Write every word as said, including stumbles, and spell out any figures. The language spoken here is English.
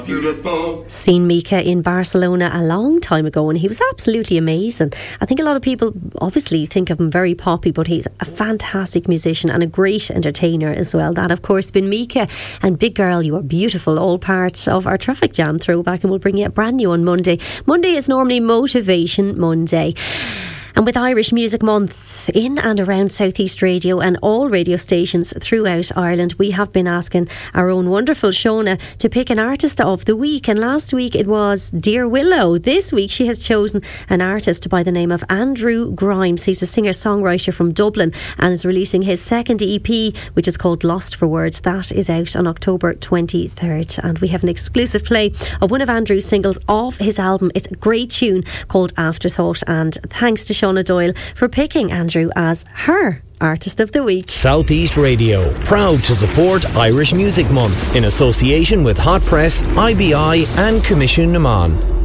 Beautiful. Seen Mika in Barcelona a long time ago and he was absolutely amazing. I think a lot of people obviously think of him very poppy, but he's a fantastic musician and a great entertainer as well. That of course been Mika and Big Girl You Are Beautiful, all part of our Traffic Jam throwback, and we'll bring you a brand new on Monday. Monday is normally Motivation Monday. And with Irish Music Month in and around South East Radio and all radio stations throughout Ireland, we have been asking our own wonderful Shona to pick an artist of the week. And last week it was Dear Willow. This week she has chosen an artist by the name of Andrew Grimes. He's a singer-songwriter from Dublin and is releasing his second E P, which is called Lost for Words. That is out on October twenty-third. And we have an exclusive play of one of Andrew's singles off his album. It's a great tune called Afterthought. And thanks to Shona Doyle for picking Andrew as her Artist of the Week. South East Radio, proud to support Irish Music Month in association with Hot Press, I B I and Commission Naman.